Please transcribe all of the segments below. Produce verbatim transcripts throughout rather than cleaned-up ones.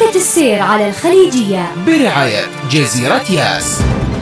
شركة السير على الخليجية برعاية جزيرة ياس.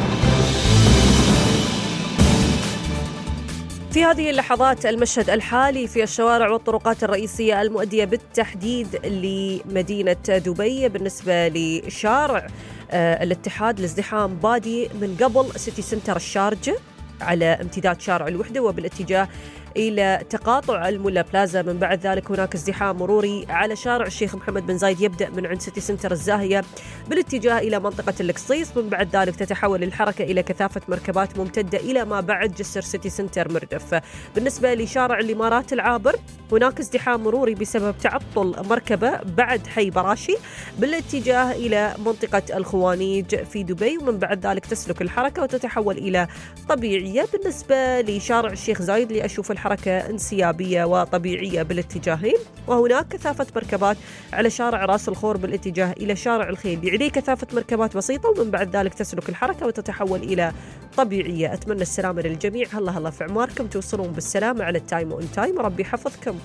في هذه اللحظات المشهد الحالي في الشوارع والطرقات الرئيسية المؤدية بالتحديد لمدينة دبي بالنسبة لشارع الاتحاد، الازدحام بادي من قبل سيتي سنتر الشارجة على امتداد شارع الوحدة وبالاتجاه إلى تقاطع المولا بلازا. من بعد ذلك هناك ازدحام مروري على شارع الشيخ محمد بن زايد يبدأ من عند سيتي سنتر الزاهية بالاتجاه إلى منطقة القصيص. من بعد ذلك تتحول الحركة إلى كثافة مركبات ممتدة إلى ما بعد جسر سيتي سنتر مردف. بالنسبة لشارع الإمارات العابر هناك ازدحام مروري بسبب تعطل مركبة بعد حي براشي بالاتجاه إلى منطقة الخوانيج في دبي. ومن بعد ذلك تسلك الحركة وتتحول إلى طبيعية. بالنسبة لشارع الشيخ زايد اللي أشوف الحركة انسيابية وطبيعية بالاتجاهين، وهناك كثافة مركبات على شارع راس الخور بالاتجاه إلى شارع الخيل، يعني كثافة مركبات بسيطة. ومن بعد ذلك تسلك الحركة وتتحول إلى طبيعية. أتمنى السلامة للجميع، هلا هلا في عماركم، توصلون بالسلامة على التايم وإن تايم، ربي يحفظكم.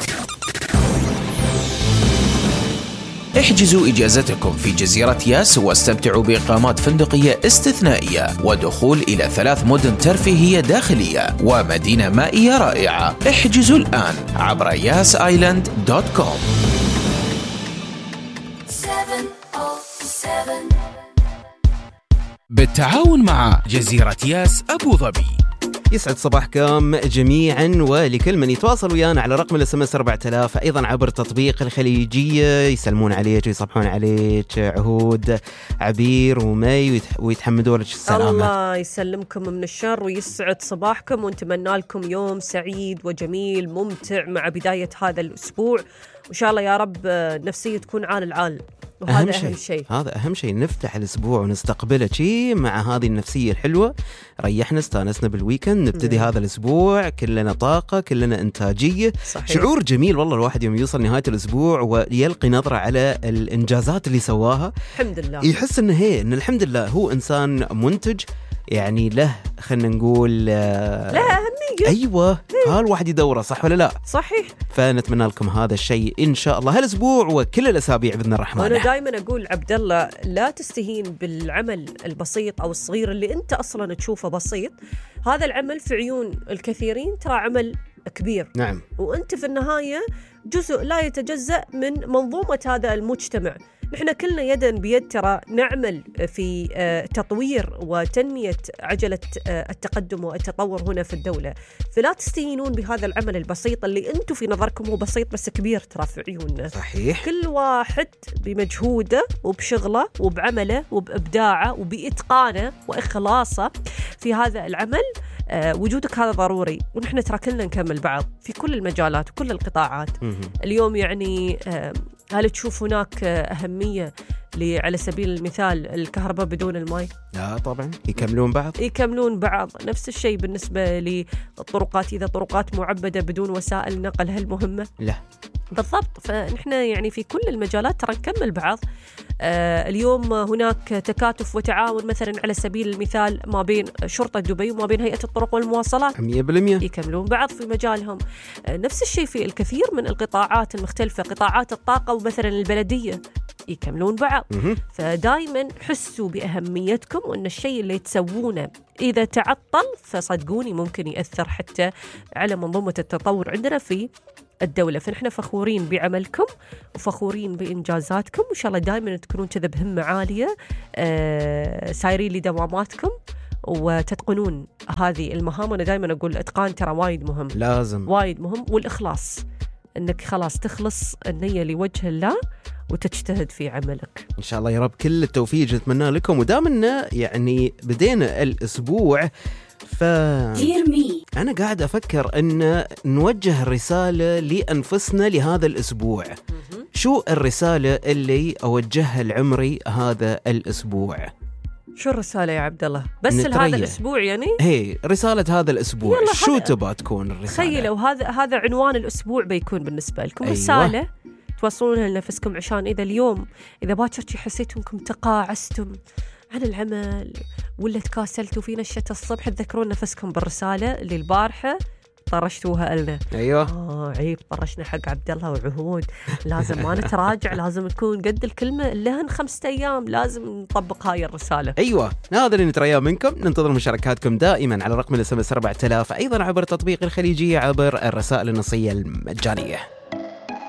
احجزوا إجازتكم في جزيرة ياس واستمتعوا بإقامات فندقية استثنائية ودخول إلى ثلاث مدن ترفيهية داخلية ومدينة مائية رائعة. احجزوا الآن عبر ياس آيلاند دوت كوم. بالتعاون مع جزيرة ياس أبو ظبي. يسعد صباحكم جميعا، ولكل من يتواصل ويانا على رقم الاس ام اس أربعة آلاف، ايضا عبر تطبيق الخليجيه يسلمون عليك ويصبحون عليك عهود، عبير ومي ويتحمدوا لك السلامه. الله يسلمكم من الشر ويسعد صباحكم، ونتمنى لكم يوم سعيد وجميل ممتع مع بدايه هذا الاسبوع، وان شاء الله يا رب نفسيه تكون عال العال، وهذا أهم شيء. شيء هذا أهم شيء، نفتح الأسبوع ونستقبله شيء مع هذه النفسية الحلوة. ريحنا استانسنا بالويكند، نبتدي مم. هذا الأسبوع كلنا طاقة، كلنا إنتاجية. صحيح. شعور جميل والله الواحد يوم يوصل نهاية الأسبوع ويلقي نظرة على الإنجازات اللي سواها، الحمد لله، يحس إنه هي إن الحمد لله هو إنسان منتج، يعني له خلنا نقول لا أهمية. أيوة هالواحد يدوره، صح ولا لا؟ صحيح. فنتمنى لكم هذا الشيء إن شاء الله هالأسبوع وكل الأسابيع بإذن الرحمن. أنا دائما أقول عبد الله لا تستهين بالعمل البسيط أو الصغير اللي أنت أصلا تشوفه بسيط، هذا العمل في عيون الكثيرين ترى عمل كبير. نعم. وأنت في النهاية جزء لا يتجزأ من منظومة هذا المجتمع. نحن كلنا يدا بيد ترى نعمل في تطوير وتنمية عجلة التقدم والتطور هنا في الدولة، فلا تستهينون بهذا العمل البسيط اللي أنتم في نظركم هو بسيط بس كبير ترى في عيوننا. صحيح. كل واحد بمجهوده وبشغله وبعمله وبإبداعه وبإتقانه وإخلاصه في هذا العمل، آه وجودك هذا ضروري. ونحن ترى كلنا نكمل بعض في كل المجالات وكل القطاعات. اليوم يعني آه هل تشوف هناك أهمية على سبيل المثال الكهرباء بدون الماء؟ لا طبعا يكملون بعض يكملون بعض. نفس الشيء بالنسبة للطرقات، إذا طرقات معبدة بدون وسائل نقل هل مهمة؟ لا بالضبط. فنحن يعني في كل المجالات ترى نكمل بعض. آه اليوم هناك تكاتف وتعاون مثلا على سبيل المثال ما بين شرطة دبي وما بين هيئة الطرق والمواصلات، مية بالمية يكملون بعض في مجالهم. آه نفس الشيء في الكثير من القطاعات المختلفة، قطاعات الطاقة ومثلا البلدية يكملون بعض. فدائما حسوا بأهميتكم، وأن الشيء اللي تسوونه إذا تعطل فصدقوني ممكن يأثر حتى على منظومة التطور عندنا في الدولة. فنحن فخورين بعملكم وفخورين بإنجازاتكم، وإن شاء الله دائما تكونون كذا بهمة عالية، آه سايرين لدواماتكم وتتقنون هذه المهام. أنا دائما أقول الإتقان ترى وايد مهم، لازم وايد مهم، والإخلاص أنك خلاص تخلص النية لوجه الله وتجتهد في عملك. إن شاء الله يا رب كل التوفيق نتمنى لكم. ودامنا يعني بدينا الأسبوع، ف أنا قاعد أفكر أن نوجه رسالة لأنفسنا لهذا الأسبوع. شو الرسالة اللي أوجهها لعمري هذا الأسبوع؟ شو الرسالة يا عبد الله؟ بس لهذا الأسبوع يعني؟ هي رسالة هذا الأسبوع شو تبغى تكون الرسالة؟ تخيلوا هذا هذا عنوان الأسبوع بيكون بالنسبة لكم. أيوة. رسالة توصلونها لنفسكم، عشان إذا اليوم إذا باكر حسيتوا أنكم تقاعستم عن العمل ولا تكاسلتوا في نشة الصبح، تذكرون نفسكم بالرسالة اللي البارحة طرشتوها لنا. ايوه اه عيب طرشنا حق عبد الله وعهود، لازم ما نتراجع، لازم نكون قد الكلمه. لهن خمسة ايام لازم نطبق هاي الرساله. ايوه هذا اللي نترياه منكم. ننتظر مشاركاتكم دائما على رقم الاس ام اس أربعة آلاف، ايضا عبر تطبيق الخليجيه عبر الرسائل النصيه المجانيه.